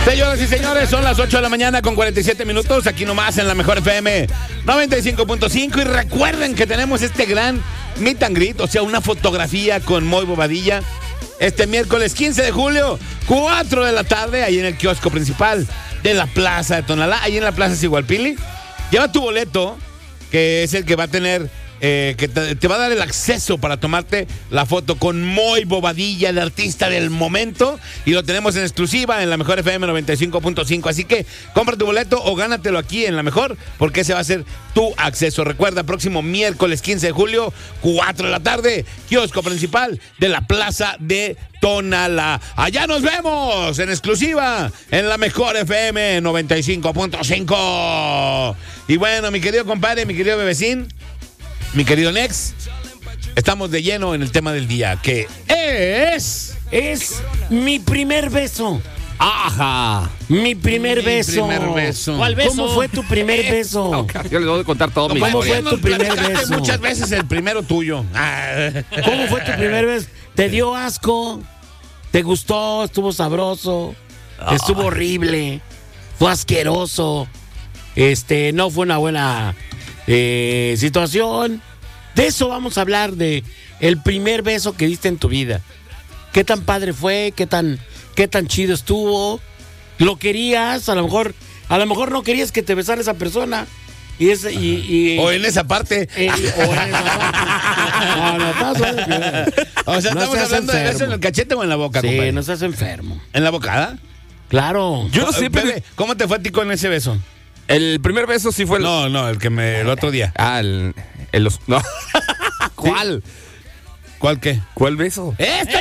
Señoras y señores, son las 8 de la mañana con 47 minutos, aquí nomás en la Mejor FM 95.5. Y recuerden que tenemos este gran meet and greet, o sea, una fotografía con Moy Bobadilla, este miércoles 15 de julio, 4 de la tarde, ahí en el kiosco principal de la Plaza de Tonalá, ahí en la Plaza Sigualpili. Lleva tu boleto, que es el que va a tener... que te va a dar el acceso para tomarte la foto con Moy Bobadilla, el artista del momento, y lo tenemos en exclusiva en la Mejor FM 95.5, así que compra tu boleto o gánatelo aquí en la Mejor, porque ese va a ser tu acceso. Recuerda, próximo miércoles 15 de julio, 4 de la tarde, kiosco principal de la Plaza de Tonalá. Allá nos vemos en exclusiva en la Mejor FM 95.5. Y bueno, mi querido compadre, mi querido bebecín, mi querido Nex, estamos de lleno en el tema del día, que es mi primer beso. ¡Ajá! Mi primer beso. ¿Cuál beso? ¿Cómo fue tu primer beso? Okay. Yo les voy a contar todo mi ¿Cómo historia. fue tu primer beso? Muchas veces el primero tuyo. ¿Cómo fue tu primer beso? ¿Te dio asco? ¿Te gustó? ¿Estuvo sabroso? ¿Estuvo horrible? ¿Fue asqueroso? ¿No fue una buena situación? De eso vamos a hablar, de el primer beso que diste en tu vida. ¿Qué tan padre fue? ¿Qué tan chido estuvo? ¿Lo querías? A lo mejor no querías que te besara esa persona. O en esa parte. O sea, estamos hablando de beso en el cachete o en la boca, compadre. Sí, no seas enfermo. ¿En la bocada? Claro. Yo no sé, bebé, ¿cómo te fue a ti con ese beso? El primer beso sí fue el... No, el otro día. No. ¿Cuál? ¿Cuál qué? ¿Cuál beso?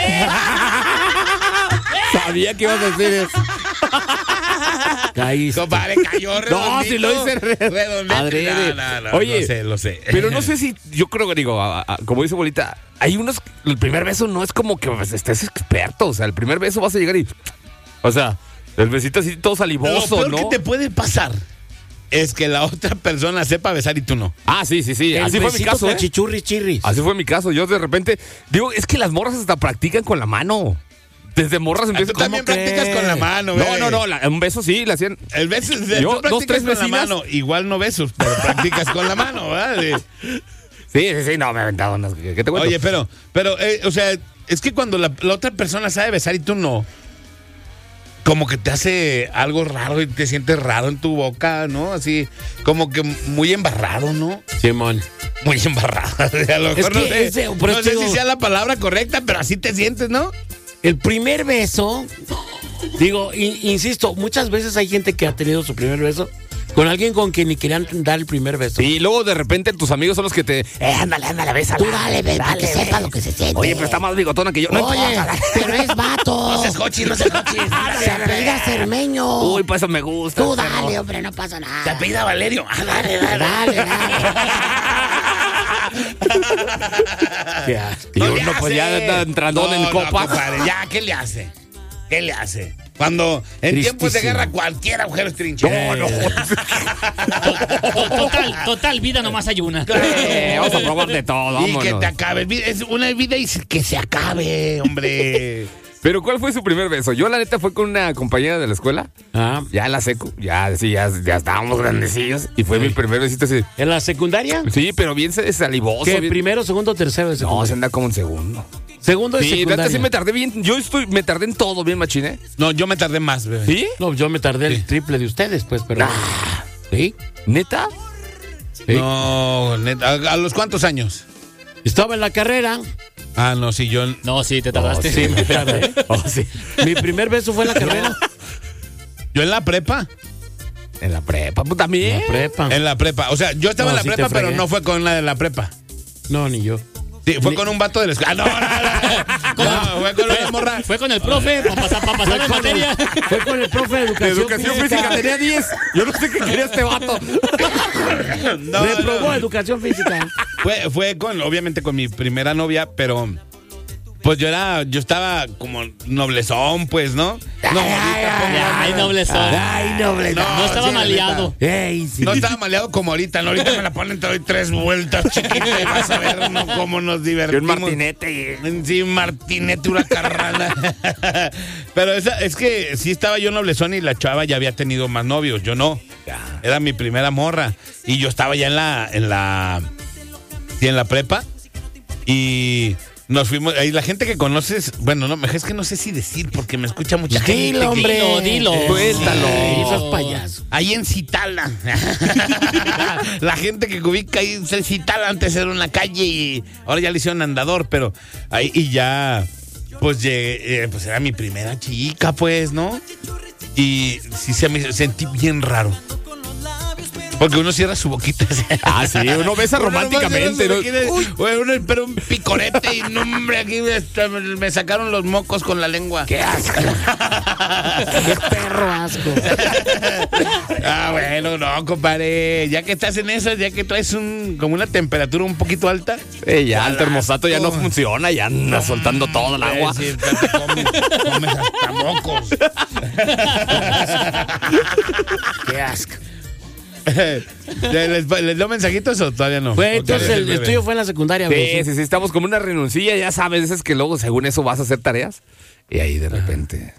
Sabía que ibas a decir eso. Caíste. Compadre, cayó redondito. No, si lo hice redondito. No, oye, lo sé. Pero no sé si, yo creo que como dice Bolita, hay unos, el primer beso no es como que estés experto, o sea, el primer beso vas a llegar y, o sea, el besito así todo salivoso, lo peor ¿no? que te puede pasar es que la otra persona sepa besar y tú no. Ah, sí. Así fue mi caso, Chirris. Así fue mi caso. Yo de repente digo, es que las morras hasta practican con la mano. Desde morras empiezan. Tú también practicas con la mano, güey. No, un beso sí, le hacían. El beso, yo, tú 2-3 con vecinas. la mano, igual no besos, pero practicas con la mano, ¿verdad? Sí, no, me he aventado unas. ¿Qué te cuento? Oye, pero, o sea, es que cuando la otra persona sabe besar y tú no, como que te hace algo raro y te sientes raro en tu boca, ¿no? Así, como que muy embarrado, ¿no? Simón. Muy embarrado. A lo mejor no sé si sea la palabra correcta, pero así te sientes, ¿no? El primer beso, digo, insisto, muchas veces hay gente que ha tenido su primer beso con alguien con quien ni querían dar el primer beso. Y luego de repente tus amigos son los que te... ándale, bésala. Tú dale, que sepa lo que se siente. Oye, pero está más bigotona que yo. Oye, pero es vato. No seas cochis. Se apellida Cermeño. Uy, pues eso me gusta. Tú dale, hombre, no pasa nada. Se apellida Valerio. Dale. Y uno pues ya está entrando en copa. Compadre, ya, ¿qué le hace? Cuando en tiempos de guerra cualquier agujero es trinchera. No. Total, vida nomás hay una. Vamos a probar de todo, Y que te acabe. Es una vida y que se acabe, hombre. Pero ¿cuál fue su primer beso? Yo la neta fue con una compañera de la escuela. Ya en la secu. Ya estábamos grandecillos. Y fue mi primer besito así. ¿En la secundaria? Sí, pero bien salivoso. ¿Qué? Bien... ¿Primero, segundo, tercero de secundaria? No, se anda como en segundo. ¿Segundo de secundaria? Sí, me tardé bien. Me tardé en todo bien, machiné. No, yo me tardé más, bebé. ¿Sí? No, yo me tardé el triple de ustedes, pues, pero... ¿Sí? ¿Neta? Sí. No, neta. ¿A los cuántos años? Estaba en la carrera. Ah, no, sí, yo... No, sí, te tardaste. Sí, me tardé. Sí. Mi primer beso fue en la carrera. ¿Yo en la prepa? En la prepa, pues también. En la prepa. O sea, yo estaba en la prepa, pero no fue con la de la prepa. No, ni yo. Sí, fue con un vato de la escuela. No, fue con una morra. Fue con el profe para pasar la materia. Fue con el profe de educación física. Tenía 10. Yo no sé qué quería este vato. Reprobó educación física. Fue obviamente con mi primera novia, pero Pues yo estaba como noblezón, pues, ¿no? No, Ay, noblezón. Ay, noble. No estaba sí, la maleado. Ey, sí. No estaba maleado como ahorita, ¿no? Ahorita me la ponen, te doy 3 vueltas, chiquita, y vas a ver, ¿no? Cómo nos Y divertimos. un martinete. Sí, un martinete, una carrana. Pero es que sí estaba yo noblezón y la chava ya había tenido más novios, yo no. Era mi primera morra. Y yo estaba ya en la prepa. Y nos fuimos, ahí la gente que conoces, bueno, no, es que no sé si decir porque me escucha mucha gente. Dilo, hombre. Dilo. Suéltalo. Sí, sos payaso. Ahí en Citala. La gente que ubica ahí en Citala antes era una calle y ahora ya le hicieron andador, pero ahí y ya, pues llegué, pues era mi primera chica, pues, ¿no? Y sí me sentí bien raro. Porque uno cierra su boquita. Ah, sí, uno besa románticamente, ¿no? Pero un picorete y no, hombre, aquí me sacaron los mocos con la lengua. Qué asco. Qué perro asco. Bueno, no, compadre. Ya que estás en esas, ya que traes como una temperatura un poquito alta. Ya el termostato ya no funciona, ya anda soltando todo el agua. Sí, comes hasta mocos. Qué asco. ¿Les doy mensajitos o todavía no? Güey, entonces Ok, el tuyo fue en la secundaria, güey. Sí, estamos como una renuncia, ya sabes, es que luego según eso vas a hacer tareas y ahí de repente...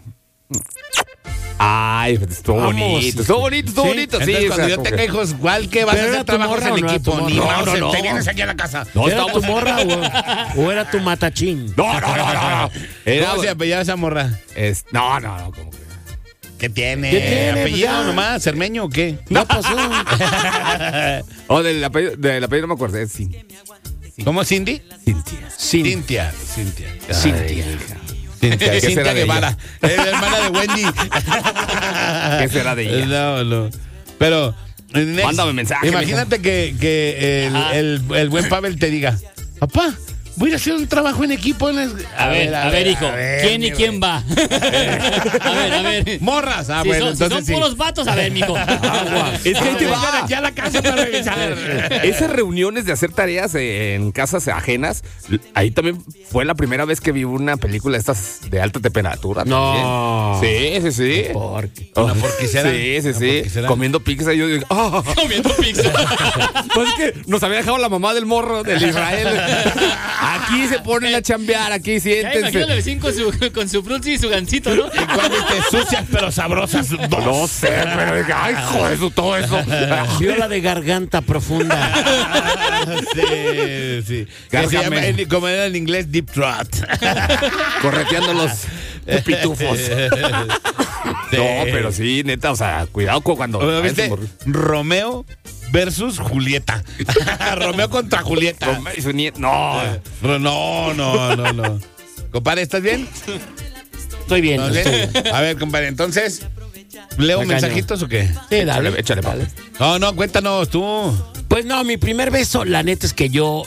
Ay, estuvo Vamos, bonito, estuvo bonito, sí. Entonces, cuando yo como tenga que- hijos, ¿cuál que vas a ¿Pero hacer era tu trabajos morra en o no era equipo? tu Ni morra? Mauser, No. te vienes aquí a la casa. No, ¿Era estamos- tu morra o era tu matachín? No. Era- ¿Cómo se apellida esa morra? No, como que... ¿Qué tiene? ¿Qué tiene? ¿Apellido Pues ya. nomás? ¿Cermeño o qué? ¿Qué pasó? Oh, del apellido no me acuerdo, es ¿Cómo, Cindy? Cintia. Cintia. Cintia. Cintia ¿Qué será de Guevara. Es la hermana de Wendy. ¿Qué será de ella? No. Pero, next, Mándame mensaje, imagínate que el buen Pavel te diga, papá, voy a hacer un trabajo en equipo. A ver, hijo. ¿Quién y quién va? A ver. Morras. Si Bueno, son entonces sí. puros vatos, a ver, mijo. Es que ahí te Vengan va. aquí a la casa para revisar. Esas reuniones de hacer tareas en casas ajenas, ahí también fue la primera vez que vi una película de estas de alta temperatura. No. también. Sí. ¿Por qué? Oh, ¿Una porquicera? Sí. ¿Una porquicera? Comiendo pizza y yo digo, ¡ah! Comiendo pizza. Pues es que nos había dejado la mamá del morro del Israel. Aquí se ponen a chambear, aquí Ya imagino al siéntense. vecino con su frutzi y su gancito, ¿no? Y cuando te sucias pero sabrosas. No sé, pero dije, ay, joder, todo eso. Viola de garganta profunda. Sí. Que se Gárgame. llama, como era en inglés, deep throat. Correteando los pitufos. No, pero sí, neta, o sea, cuidado cuando. ¿Viste? Romeo versus Julieta. Romeo contra Julieta. Romeo y su nieto. No. No. Compadre, ¿estás bien? Estoy bien. ¿No, estoy bien. A ver, compadre, entonces, ¿leo Tacaño. mensajitos o qué? Sí, dale. Échale, dale. No, cuéntanos tú. Pues no, mi primer beso, la neta es que yo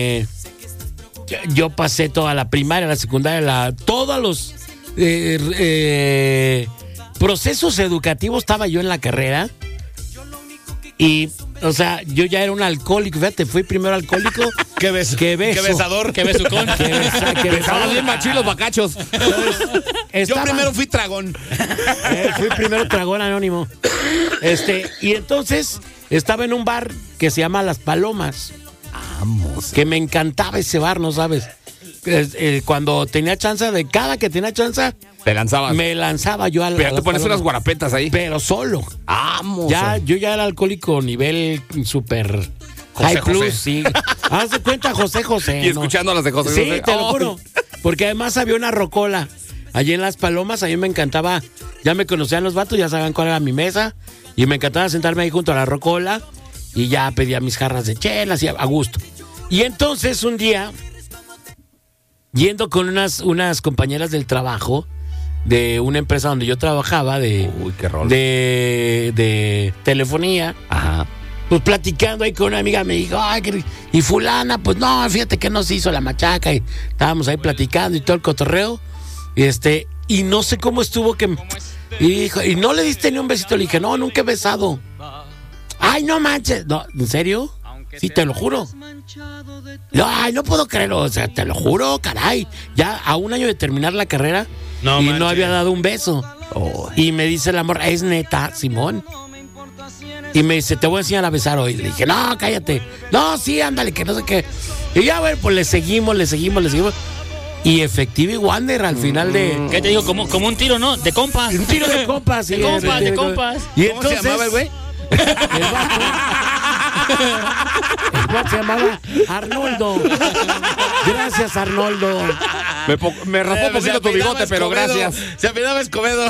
pasé toda la primaria, la secundaria, todos los procesos educativos estaba yo en la carrera. Y, o sea, yo ya era un alcohólico, fíjate, fui primero alcohólico. ¿Qué beso? ¿Qué beso? ¿Qué besador? Que besucón. Que Estaban bien machilos bacachos. Yo primero fui tragón. Fui primero tragón anónimo. Y entonces estaba en un bar que se llama Las Palomas. Vamos. Que me encantaba ese bar, ¿no sabes? Cuando tenía chance, cada que tenía chance, Te lanzabas. me lanzaba yo al. Pero a te Las pones Palomas. unas guarapetas ahí. Pero solo. Vamos. Yo ya era alcohólico nivel super José high plus, José. sí. Haz de cuenta José. Y escuchando a las de José Sí, José. te lo Oh. juro. Porque además había una rocola. Allí en Las Palomas, a mí me encantaba. Ya me conocían los vatos, ya sabían cuál era mi mesa. Y me encantaba sentarme ahí junto a la rocola. Y ya pedía mis jarras de chelas y a gusto. Y entonces un día, yendo con unas compañeras del trabajo de una empresa donde yo trabajaba Uy, qué rol. de telefonía, Ajá. pues platicando ahí con una amiga me dijo, ay, y fulana, pues no, fíjate que no se hizo la machaca y estábamos ahí platicando y todo el cotorreo y no sé cómo estuvo que y no le diste ni un besito, le dije, no, nunca he besado. Ay, no manches, no, ¿en serio? Sí, te lo juro. No, ay, no puedo creerlo, o sea, te lo juro, caray. Ya a un año de terminar la carrera No y manches. no había dado un beso. Y me dice el amor, es neta, Simón. Y me dice, te voy a enseñar a besar hoy. Le dije, no, cállate. No, sí, ándale, que no sé qué. Y ya, bueno, pues le seguimos. Y efectivo y Wander al final de... ¿Qué te digo? Como un tiro, ¿no? De compas. Un tiro de compas. De sí, compas, de compas. Y ¿Cómo se entonces, llamaba el güey? El vato se llamaba Arnoldo. Gracias, Arnoldo. Me raspó un poquito tu bigote, pero gracias. Se apellidaba Escobedo.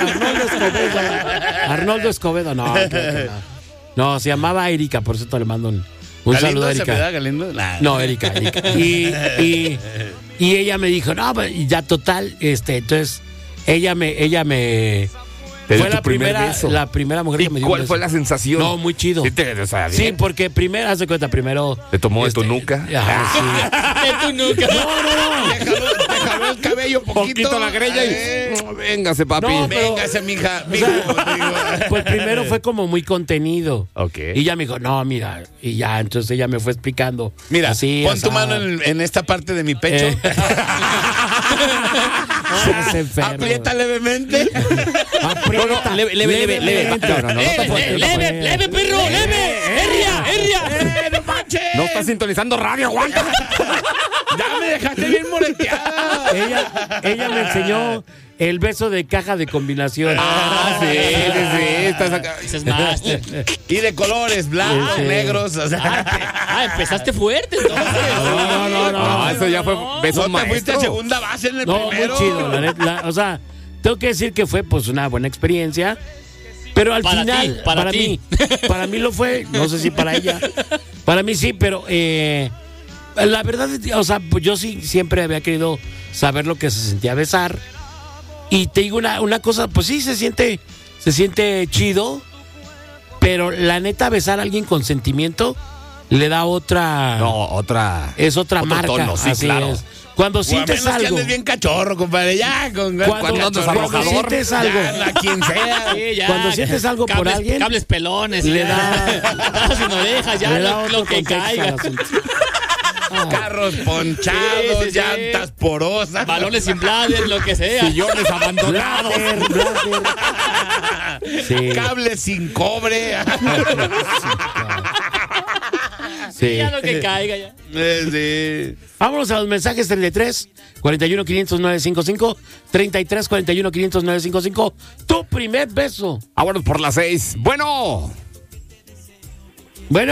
Arnoldo Escobedo, no, creo que no. No, se llamaba Erika, por cierto le mando un saludo a ¿Se Erika. apellidaba Galindo? Nah. No, Erika. Y ella me dijo, no, y ya total, entonces ella me Te dio fue tu la primer beso. la primera mujer ¿Y que me dio un cuál beso. fue la sensación? No, muy chido. Sí, o sea, Sí, bien. porque primero, haz de cuenta, primero... ¿Te tomó de tu nuca? Ajá, sí. De tu nuca. Te jaló el cabello Poquito la greña y... Véngase, papi. No, pero- Véngase, mija. Pues primero fue como muy contenido. Ok. Y ella me dijo, no, mira. Y ya, entonces ella me fue explicando. Mira, así, pon tu asá. mano en esta parte de mi pecho. Seas enfermo. Aprieta levemente. Aprieta. Leve. No, Leve, perro, leve. Herria. ¡No manches! No estás sintonizando radio, aguanta. Ya me dejaste bien moreteada. Ella me enseñó el beso de caja de combinación. Sí. Estás acá. Ese es máster. Y de colores, blancos, Sí. negros. O sea, Empezaste fuerte, entonces. No, eso ya fue beso no te fuiste maestro. a segunda base en el No, primero. muy chido, la neta, o sea, tengo que decir que fue pues una buena experiencia, pero al Para final, ti, para ti. para mí lo fue, no sé si para ella, para mí sí, pero la verdad, o sea, pues yo sí siempre había querido saber lo que se sentía besar, y te digo una cosa, pues sí, se siente chido, pero la neta besar a alguien con sentimiento le da otra... No, otra. Es otra otro marca. tono, sí, así claro. es. Cuando O a sientes menos que algo. andes bien cachorro, compadre. Ya, Cuando andas arrojador. sientes algo. Ya, a quien sea. Sí, ya. Cuando sientes algo por Cables- alguien, Cables pelones. le ya. da- Sin orejas, ya le da lo otro que contexto caiga. al asunto. Carros ponchados, Sí. llantas porosas. Balones sin bladder, lo que sea. Sillones abandonados. Sí. Cables sin cobre. Sí. Ya lo que caiga, ya. Sí. Vámonos a los mensajes 33 41 500 955 33 41 500 955. Tu primer beso. Vámonos por las 6. Bueno. Bueno,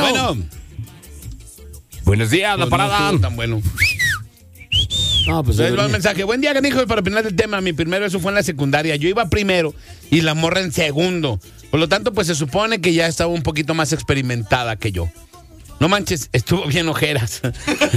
Buenos días, la Pues parada. no estuvo tan bueno. no, pues Entonces va el mensaje. Buen día, canijo. Para opinar del tema, mi primer beso fue en la secundaria. Yo iba primero y la morra en segundo. Por lo tanto, pues se supone que ya estaba un poquito más experimentada que yo. No manches, estuvo bien ojeras.